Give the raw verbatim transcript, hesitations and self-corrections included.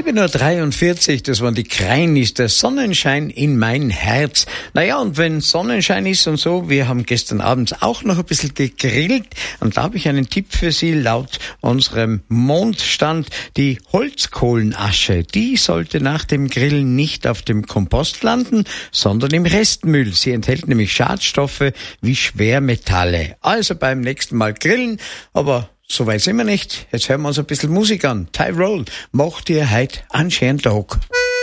sieben Uhr dreiundvierzig, das waren die Kreinis, der Sonnenschein in mein Herz. Naja, und wenn Sonnenschein ist und so, wir haben gestern Abend auch noch ein bisschen gegrillt und da habe ich einen Tipp für Sie laut unserem Mondstand. Die Holzkohlenasche, die sollte nach dem Grillen nicht auf dem Kompost landen, sondern im Restmüll. Sie enthält nämlich Schadstoffe wie Schwermetalle. Also beim nächsten Mal grillen, aber so weit sind wir nicht. Jetzt hören wir uns ein bisschen Musik an. Tyrol, macht dir heute einen schönen Tag.